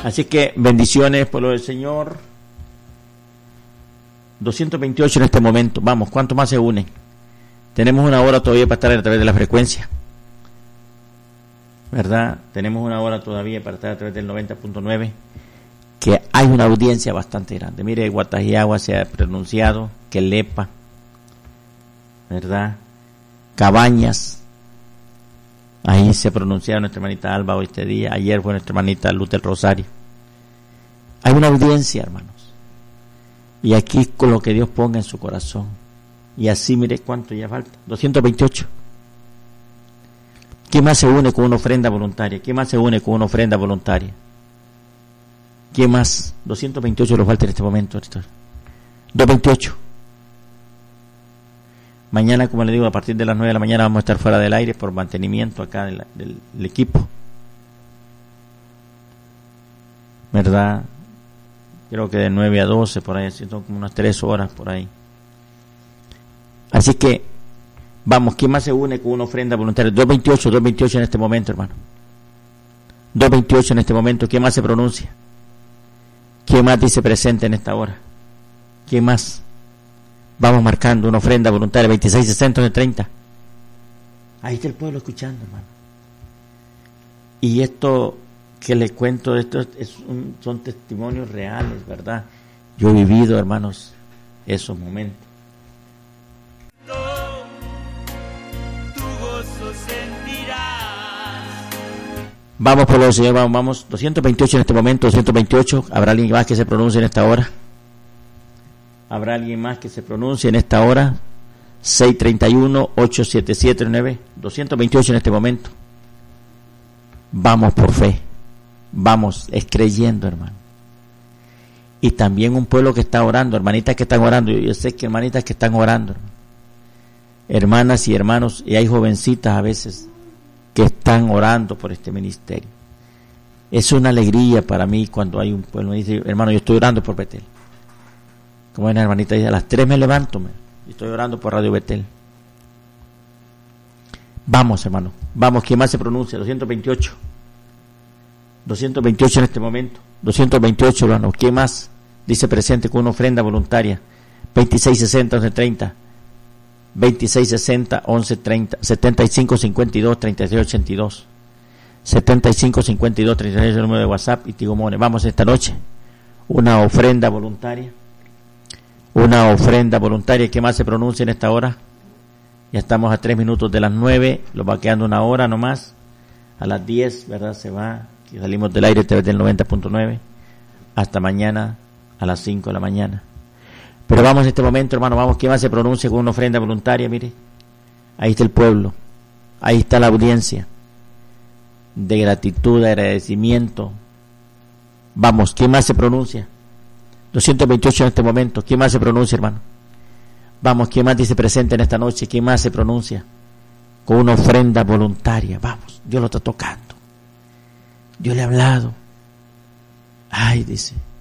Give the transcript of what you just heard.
Así que bendiciones, pueblo del Señor. 228 en este momento. Vamos, ¿cuánto más se unen? Tenemos una hora todavía para estar a través de la frecuencia, ¿verdad? Tenemos una hora todavía para estar a través del 90.9, que hay una audiencia bastante grande. Mire, Guatajiagua se ha pronunciado, Quelepa, ¿verdad? Cabañas, ahí se pronunciaron nuestra hermanita Alba hoy este día, ayer fue nuestra hermanita Luz del Rosario. Hay una audiencia, hermanos, y aquí con lo que Dios ponga en su corazón, y así mire cuánto ya falta, 228. ¿Quién más se une con una ofrenda voluntaria? ¿Quién más se une con una ofrenda voluntaria? ¿Quién más? 228 lo falta en este momento, 228. Mañana, como le digo, a partir de las 9 de la mañana vamos a estar fuera del aire por mantenimiento acá del equipo, ¿verdad? Creo que de 9 a 12 por ahí, son como unas 3 horas por ahí. Así que vamos, ¿quién más se une con una ofrenda voluntaria? 228 en este momento, hermano. 228 en este momento. ¿Quién más se pronuncia? ¿Quién más dice presente en esta hora? ¿Quién más? Vamos marcando una ofrenda voluntaria, 2660 30. Ahí está el pueblo escuchando, hermano. Y esto que les cuento, son testimonios reales, ¿verdad? Yo he vivido, hermanos, esos momentos. Vamos por los Señor, vamos, 228 en este momento, 228. ¿Habrá alguien más que se pronuncie en esta hora? ¿Habrá alguien más que se pronuncie en esta hora? 631-877-9, 228 en este momento. Vamos por fe, vamos, es creyendo, hermano. Y también un pueblo que está orando, hermanitas que están orando. Yo sé que hermanitas que están orando, hermano. Hermanas y hermanos, y hay jovencitas a veces que están orando por este ministerio. Es una alegría para mí cuando hay un pueblo que dice, hermano, yo estoy orando por Betel. Como una hermanita dice, a las 3 me levanto, y estoy orando por Radio Betel. Vamos, hermano, vamos, ¿quién más se pronuncia? 228 en este momento, 228, hermano, ¿quién más dice presente con una ofrenda voluntaria? 2660 1130, 2660 1130, 7552 3382, 7552 33, el número de WhatsApp y Tigo Money. Vamos esta noche, una ofrenda voluntaria. Una ofrenda voluntaria. ¿Qué más se pronuncia en esta hora? Ya estamos a 3 minutos de las 9, lo va quedando una hora nomás. A las 10, ¿verdad? Se va, que salimos del aire a través del 90.9, hasta mañana a las 5 de la mañana. Pero vamos en este momento, hermano, vamos, ¿qué más se pronuncia con una ofrenda voluntaria? Mire, ahí está el pueblo, ahí está la audiencia de gratitud, de agradecimiento. Vamos, ¿quién más se pronuncia? 228 en este momento. ¿Quién más se pronuncia, hermano? Vamos, ¿quién más dice presente en esta noche? ¿Quién más se pronuncia con una ofrenda voluntaria? Vamos, Dios lo está tocando. Dios le ha hablado. Ay, dice,